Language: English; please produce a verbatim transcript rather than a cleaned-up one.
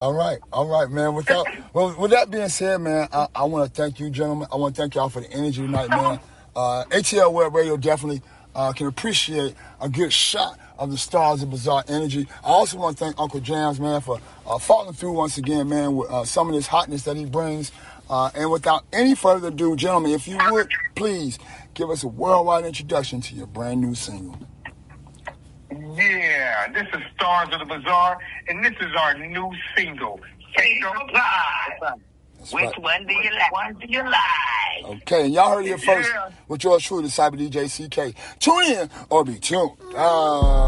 All right, all right, man. Without, well, with that being said, man, I, I want to thank you, gentlemen. I want to thank y'all for the energy tonight, man. Uh, A T L Web Radio definitely uh, can appreciate a good shot of the Stars of Bizarre energy. I also want to thank Uncle Jams, man, for uh, following through once again, man, with uh, some of this hotness that he brings. Uh, and without any further ado, gentlemen, if you would, please give us a worldwide introduction to your brand new single. Yeah, this is Stars of the Bazaar, and this is our new single, Single Live. Which right. one do you like? One do you like? Okay, and y'all heard it here first Yeah. with yours truly, the Cyber D J C K. Tune in or be tuned. Uh...